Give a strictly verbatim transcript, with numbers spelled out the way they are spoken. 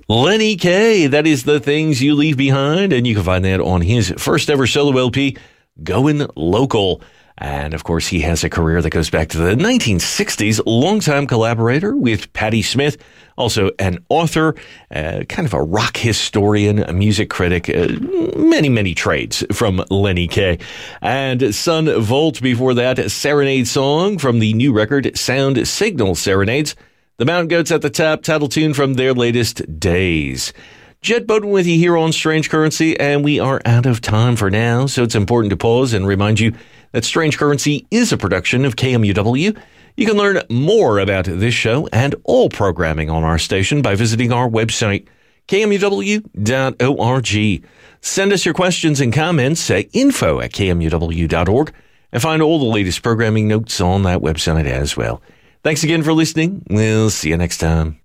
Lenny Kaye, that is The Things You Leave Behind, and you can find that on his first ever solo L P, Going Local. And, of course, he has a career that goes back to the nineteen sixties, longtime collaborator with Patti Smith, also an author, uh, kind of a rock historian, a music critic, uh, many, many trades from Lenny Kaye. And Son Volt before that, a serenade song from the new record, Sound Signal Serenades. The Mountain Goats at the top, title tune from their latest Days. Jet Bowden with you here on Strange Currency, and we are out of time for now, so it's important to pause and remind you that Strange Currency is a production of K M U W. You can learn more about this show and all programming on our station by visiting our website, K M U W dot org. Send us your questions and comments at info at K M U W dot org and find all the latest programming notes on that website as well. Thanks again for listening. We'll see you next time.